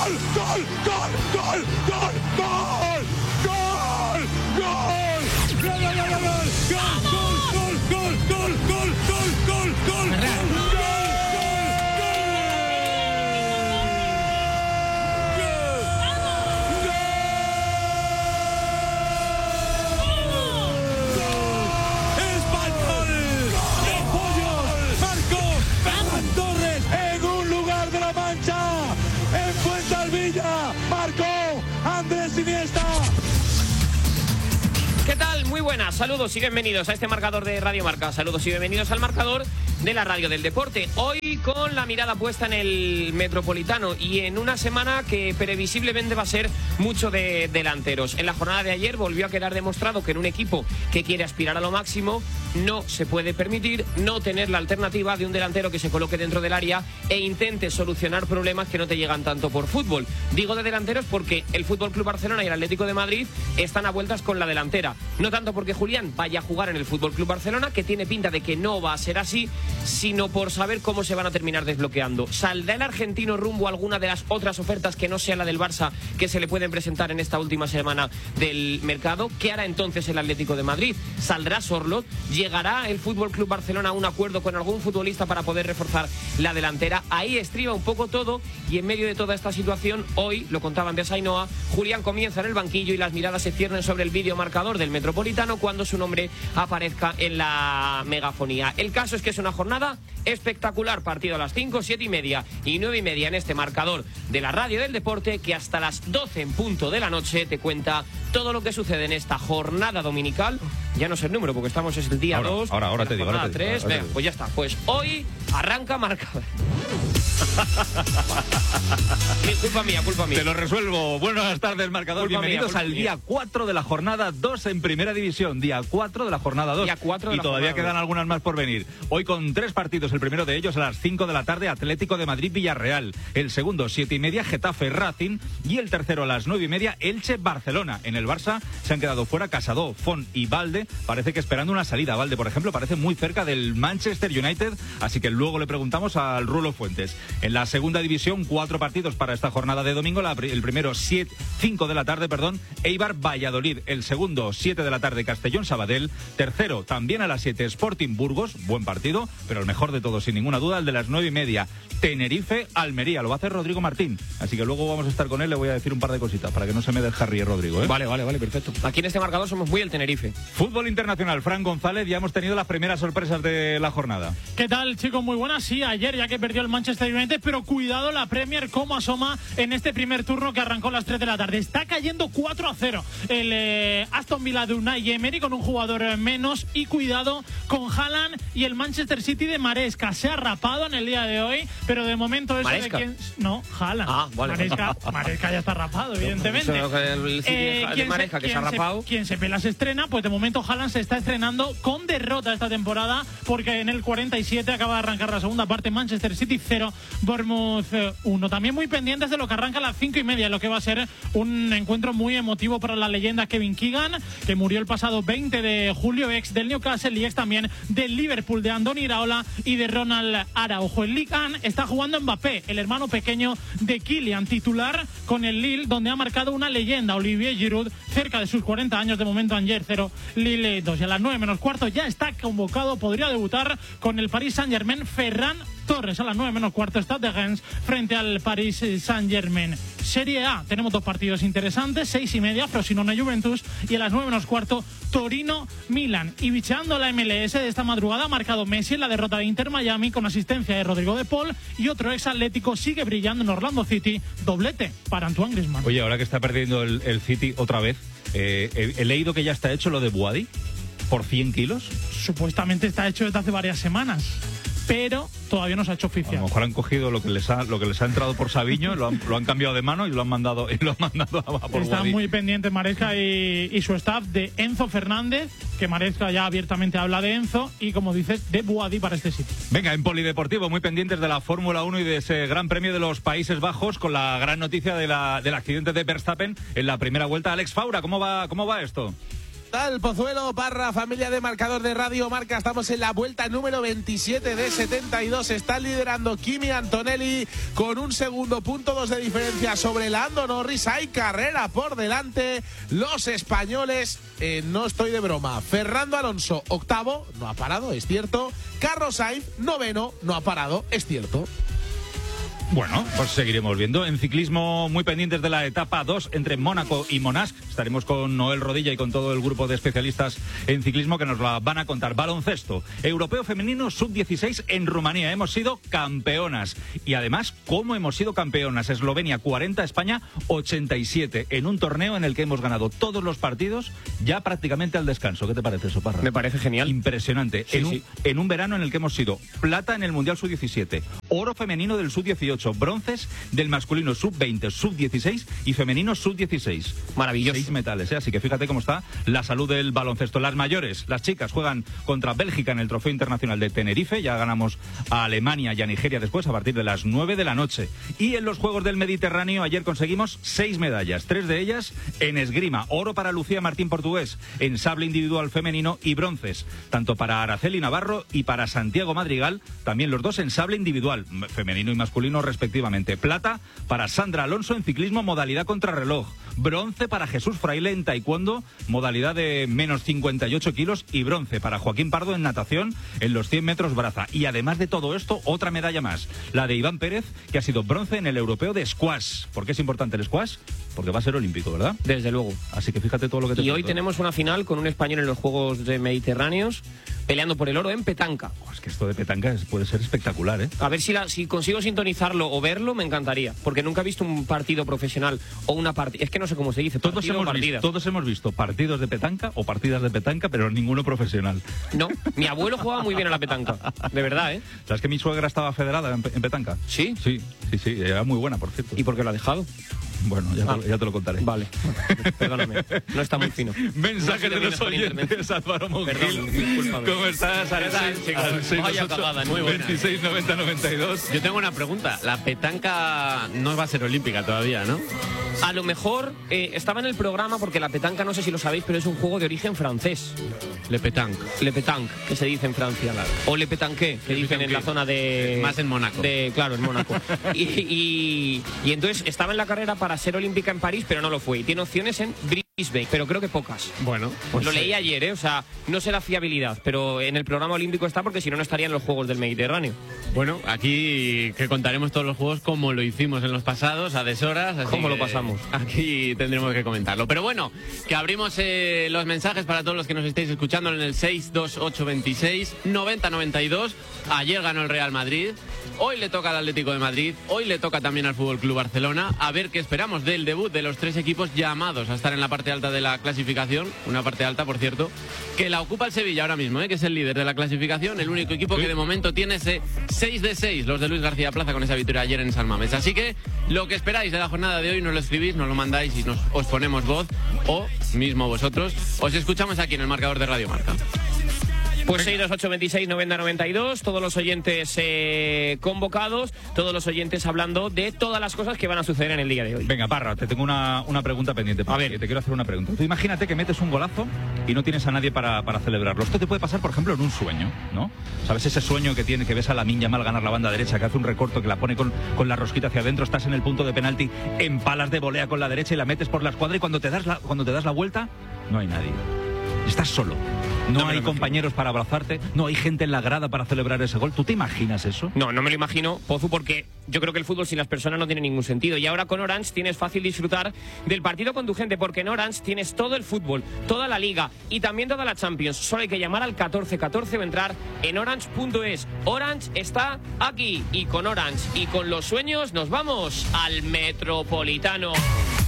¿Qué tal? Muy buenas, saludos y bienvenidos a este marcador de Radio Marca. Saludos y bienvenidos al marcador de la Radio del Deporte. Hoy con la mirada puesta en el Metropolitano y en una semana que previsiblemente va a ser mucho de delanteros. En la jornada de ayer volvió a quedar demostrado que en un equipo que quiere aspirar a lo máximo no se puede permitir no tener la alternativa de un delantero que se coloque dentro del área e intente solucionar problemas que no te llegan tanto por fútbol. Digo de delanteros porque el Fútbol Club Barcelona y el Atlético de Madrid están a vueltas con la delantera. No tanto porque Julián vaya a jugar en el Fútbol Club Barcelona, que tiene pinta de que no va a ser así, sino por saber cómo se van a terminar desbloqueando. ¿Saldrá el argentino rumbo a alguna de las otras ofertas que no sea la del Barça que se le pueden presentar en esta última semana del mercado? ¿Qué hará entonces el Atlético de Madrid? ¿Saldrá Sorloth? ¿Llegará el Fútbol Club Barcelona a un acuerdo con algún futbolista para poder reforzar la delantera? Ahí estriba un poco todo, y en medio de toda esta situación, hoy, lo contaba antes Ainhoa, Julián comienza en el banquillo y las miradas se ciernen sobre el videomarcador del Metropolitano cuando su nombre aparezca en la megafonía. El caso es que es una jornada espectacular, partido a las 5, 7 y media y 9 y media en este marcador de la Radio del Deporte, que hasta las 12 en punto de la noche te cuenta todo lo que sucede en esta jornada dominical. Ya no sé el número porque estamos es el día 2. Ahora te digo. Jornada 3. Venga, pues ya está. Pues hoy arranca marcador. Culpa mía. Te lo resuelvo. Buenas tardes, marcador. Bienvenidos al día 4 de la jornada 2 en Primera División. Día 4 de la jornada 2. Y todavía quedan algunas más por venir. Hoy con 3 partidos. El primero de ellos a las 5 de la tarde, Atlético de Madrid-Villarreal. El segundo, 7 y media, Getafe-Racing. Y el tercero a las 9 y media, Elche-Barcelona. En el Barça se han quedado fuera Casado, Font y Valde. Parece que esperando una salida. Valde, por ejemplo, parece muy cerca del Manchester United. Así que luego le preguntamos al Rulo Fuentes. En la segunda división, 4 partidos para esta jornada de domingo. El primero, 5 de la tarde, Eibar-Valladolid. El segundo, 7 de la tarde, Castellón-Sabadell. Tercero, también a las 7, Sporting-Burgos. Buen partido, pero el mejor de todos, sin ninguna duda, el de las 9 y media. Tenerife-Almería. Lo va a hacer Rodrigo Martín. Así que luego vamos a estar con él. Le voy a decir un par de cositas para que no se me deje ríe Rodrigo, ¿eh? Vale, perfecto. Aquí en este marcador somos muy el Tenerife. Fútbol internacional. Fran González, ya hemos tenido las primeras sorpresas de la jornada. ¿Qué tal, chicos? Muy buenas. Sí, ayer ya que perdió el Manchester United, pero cuidado la Premier cómo asoma en este primer turno que arrancó a las 3 de la tarde. Está cayendo 4-0 el Aston Villa de Unai Emery con un jugador menos, y cuidado con Haaland y el Manchester City de Maresca. Se ha rapado en el día de hoy, pero de momento eso ¿Maresca? de quién... No, Haaland. Ah, vale. Maresca ya está rapado, evidentemente. El City de Maresca que se ha rapado. Quien se pela se estrena, pues de momento Haaland se está estrenando con derrota esta temporada, porque en el 47 acaba de arrancar la segunda parte. Manchester City 0, Bournemouth 1. También muy pendientes de lo que arranca a las 5 y media, lo que va a ser un encuentro muy emotivo para la leyenda Kevin Keegan, que murió el pasado 20 de julio, ex del Newcastle y ex también del Liverpool, de Andoni Iraola y de Ronald Araujo. En Ligue 1 está jugando Mbappé, el hermano pequeño de Kylian, titular con el Lille, donde ha marcado una leyenda, Olivier Giroud, cerca de sus 40 años. De momento Angers 0, Lille 2. Y a las 9 menos cuarto ya está convocado, podría debutar con el Paris Saint-Germain, Ferran Torres. A las 9 menos cuarto, Stade de Reims frente al Paris Saint-Germain. Serie A, tenemos 2 partidos interesantes, 6 y media, Frosinone-Juventus, y a las 9 menos cuarto, Torino-Milan. Y bicheando la MLS de esta madrugada, ha marcado Messi en la derrota de Inter-Miami con asistencia de Rodrigo de Paul, y otro ex atlético sigue brillando en Orlando City, doblete para Antoine Griezmann. Oye, ahora que está perdiendo el City otra vez, he leído que ya está hecho lo de Boadi por 100 kilos. Supuestamente está hecho desde hace varias semanas, pero todavía no se ha hecho oficial. A lo mejor han cogido lo que les ha entrado por Sabiño, lo han cambiado de mano y lo han mandado a por Están Boadi. muy pendientes Maresca y su staff de Enzo Fernández, que Maresca ya abiertamente habla de Enzo, y como dices, de Boadi para este sitio. Venga, en polideportivo, muy pendientes de la Fórmula 1 y de ese Gran Premio de los Países Bajos, con la gran noticia del accidente de Verstappen en la primera vuelta. Alex Faura, ¿cómo va esto? Tal Pozuelo, Parra, familia de Marcador de Radio Marca. Estamos en la vuelta número 27 de 72. Están liderando Kimi Antonelli con 1 segundo, punto 2 de diferencia sobre Lando Norris. Hay carrera por delante. Los españoles, no estoy de broma. Fernando Alonso, 8º, no ha parado, es cierto. Carlos Sainz, 9º, no ha parado, es cierto. Bueno, pues seguiremos viendo. En ciclismo, muy pendientes de la etapa 2 entre Mónaco y Monash. Estaremos con Noel Rodilla y con todo el grupo de especialistas en ciclismo que nos la van a contar. Baloncesto, europeo femenino sub-16 en Rumanía. Hemos sido campeonas. Y además, ¿cómo hemos sido campeonas? Eslovenia 40, España 87. En un torneo en el que hemos ganado todos los partidos ya prácticamente al descanso. ¿Qué te parece eso, Parra? Me parece genial. Impresionante. Sí, en un verano en el que hemos sido plata en el Mundial sub-17, oro femenino del sub-18, bronces del masculino sub-20, sub-16 y femenino sub-16. Maravilloso. 6 metales, ¿eh? Así que fíjate cómo está la salud del baloncesto. Las mayores, las chicas, juegan contra Bélgica en el Trofeo Internacional de Tenerife. Ya ganamos a Alemania y a Nigeria después a partir de las 9 de la noche. Y en los Juegos del Mediterráneo ayer conseguimos 6 medallas, 3 de ellas en esgrima. Oro para Lucía Martín Portugués en sable individual femenino y bronces, tanto para Araceli Navarro y para Santiago Madrigal, también los dos en sable individual, femenino y masculino respectivamente. Plata para Sandra Alonso en ciclismo modalidad contrarreloj. Bronce para Jesús Fraile en taekwondo, modalidad de menos 58 kilos. Y bronce para Joaquín Pardo en natación en los 100 metros braza. Y además de todo esto, otra medalla más, la de Iván Pérez, que ha sido bronce en el europeo de squash. ¿Por qué es importante el squash? Porque va a ser olímpico, ¿verdad? Desde luego. Así que fíjate todo lo que te Y hoy tenemos una final con un español en los Juegos Mediterráneos peleando por el oro en petanca. Es que esto de petanca puede ser espectacular, ¿eh? A ver si consigo sintonizarlo o verlo, me encantaría. Porque nunca he visto un partido profesional o una partida. Es que no sé cómo se dice. Todos hemos visto partidos de petanca o partidas de petanca, pero ninguno profesional. No, mi abuelo jugaba muy bien a la petanca. De verdad, ¿eh? ¿Sabes que mi suegra estaba federada en petanca? ¿Sí? Sí, era muy buena, por cierto. ¿Y por qué lo ha dejado? Bueno, ya te lo contaré. Vale, perdóname, no está muy fino. Mensaje de los oyentes, Álvaro Monjil. Perdón, discúlpame. ¿Cómo estás? Vaya cagada, muy buena. 26 90 92. Yo tengo una pregunta. La petanca no va a ser olímpica todavía, ¿no? A lo mejor estaba en el programa porque la petanca, no sé si lo sabéis, pero es un juego de origen francés. Le pétanque. Le pétanque, que se dice en Francia. Claro. O le pétanque, que dicen en la zona de... Más en Mónaco. Claro, en Mónaco. y entonces estaba en la carrera para ser olímpica en París, pero no lo fue. Y tiene opciones en Brisbane, pero creo que pocas. Bueno, pues lo leí ayer, o sea, no sé la fiabilidad, pero en el programa olímpico está porque si no, no estaría en los Juegos del Mediterráneo. Bueno, aquí que contaremos todos los juegos como lo hicimos en los pasados, a deshoras. ¿Cómo lo pasamos? Aquí tendremos que comentarlo. Pero bueno, que abrimos los mensajes para todos los que nos estéis escuchando en el 62826 9092. Ayer ganó el Real Madrid. Hoy le toca al Atlético de Madrid, hoy le toca también al Fútbol Club Barcelona. A ver qué esperamos del debut de los 3 equipos llamados a estar en la parte alta de la clasificación. Una parte alta, por cierto, que la ocupa el Sevilla ahora mismo, que es el líder de la clasificación. El único equipo que de momento tiene ese 6 de 6, los de Luis García Plaza, con esa victoria ayer en San Mamés. Así que lo que esperáis de la jornada de hoy nos lo escribís, nos lo mandáis y os ponemos voz, o mismo vosotros. Os escuchamos aquí en el marcador de Radio Marca. Pues 628269092, todos los oyentes convocados, todos los oyentes hablando de todas las cosas que van a suceder en el día de hoy. Venga, Parra, te tengo una pregunta pendiente. A ver, te quiero hacer una pregunta. Tú imagínate que metes un golazo y no tienes a nadie para celebrarlo. Esto te puede pasar, por ejemplo, en un sueño, ¿no? ¿Sabes ese sueño que ves a Lamine Yamal ganar la banda derecha, que hace un recorto, que la pone con la rosquita hacia adentro, estás en el punto de penalti, empalas de volea con la derecha y la metes por la escuadra y cuando te das la vuelta, no hay nadie. Estás solo. No hay compañeros para abrazarte, no hay gente en la grada para celebrar ese gol. ¿Tú te imaginas eso? No me lo imagino, Pozu, porque yo creo que el fútbol sin las personas no tiene ningún sentido. Y ahora con Orange tienes fácil disfrutar del partido con tu gente, porque en Orange tienes todo el fútbol, toda la Liga y también toda la Champions. Solo hay que llamar al 1414 o entrar en orange.es. Orange está aquí, y con Orange y con los sueños nos vamos al Metropolitano.